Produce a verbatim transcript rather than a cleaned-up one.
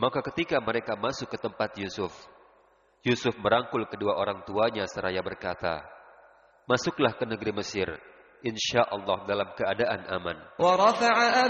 Maka ketika mereka masuk ke tempat Yusuf, Yusuf merangkul kedua orang tuanya seraya berkata, "Masuklah ke negeri Mesir, insya Allah dalam keadaan aman."